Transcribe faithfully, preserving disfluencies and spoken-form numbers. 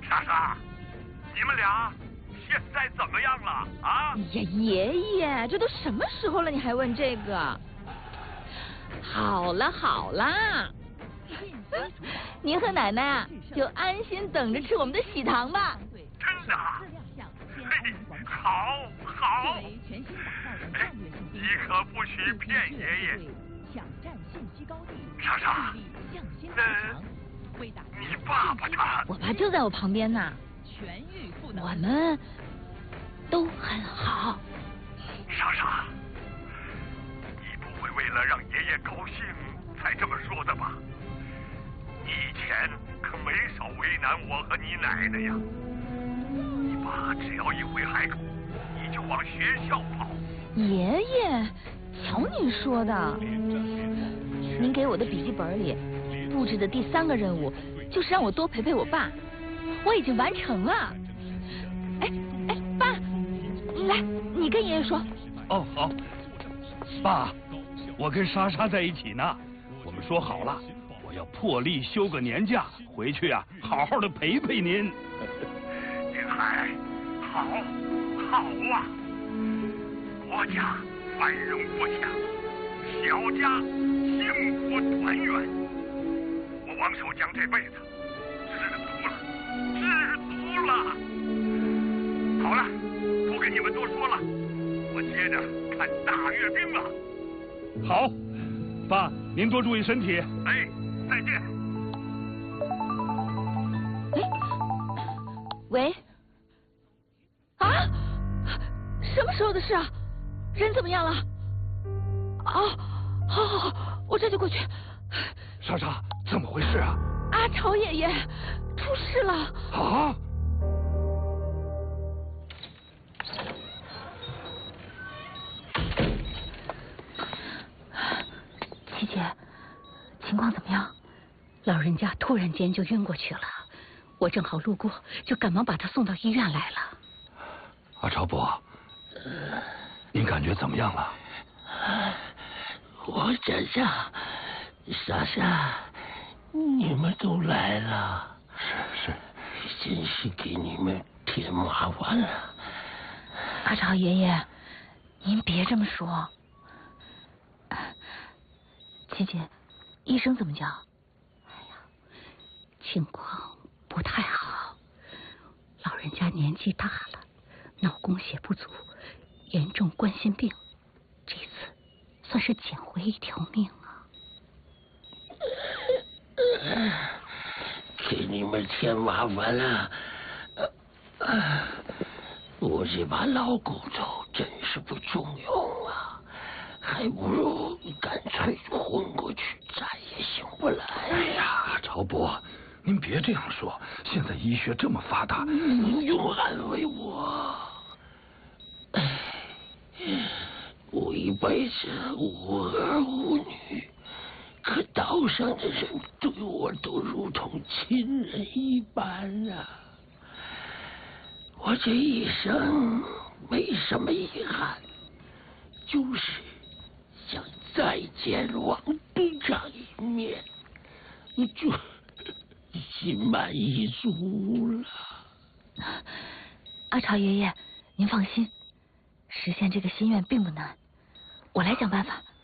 莎莎，你们俩现在怎么样了啊？ 哎呀，爷爷，这都什么时候了，你还问这个？好了好了，您和奶奶啊，就安心等着吃我们的喜糖吧。 真的？嘿，好，好。哎，你可不许骗爷爷。莎莎，那你爸爸他？ 我爸就在我旁边呢。我们都很好。 莎莎，你不会为了让爷爷高兴才这么说的吧？你以前可没少为难我和你奶奶呀。你爸只要一回海口，你就往学校跑。 爷爷，瞧你说的。您给我的笔记本里布置的第三个任务，就是让我多陪陪我爸。我已经完成了。哎哎，爸，来，你跟爷爷说。 哦，好。爸，我跟莎莎在一起呢，我们说好了，我要破例休个年假回去啊，好好的陪陪您。 云海，好，好啊！国家繁荣富强，小家幸福团圆。我王守江这辈子知足了，知足了。好了，不跟你们多说了，我接着看大阅兵了。 好，爸，您多注意身体。 哎，再见。 哎，喂。啊？什么时候的事啊？人怎么样了？啊，好好好，我这就过去。 莎莎，怎么回事啊？ 阿朝爷爷出事了。 啊！ 七姐，情况怎么样？老人家突然间就晕过去了，我正好路过，就赶忙把他送到医院来了。 阿朝伯，您感觉怎么样了？ 我想想，莎莎，你们都来了， 是是， 真是给你们添麻烦了。 阿朝爷爷，您别这么说。七姐，医生怎么讲？哎呀，情况不太好，老人家年纪大了，脑供血不足，严重冠心病，这次算是捡回一条命啊！ 给你们添麻烦了。我这把老骨头真是不中用啊，还不如干脆昏过去，再也醒不来。 哎呀，朝伯，您别这样说，现在医学这么发达， 不用安慰我。哎，我一辈子无儿无女，可岛上的人对我都如同亲人一般啊。我这一生没什么遗憾，就是想再见王队长一面，就心满意足了。 阿朝爷爷，您放心，实现这个心愿并不难，我来想办法。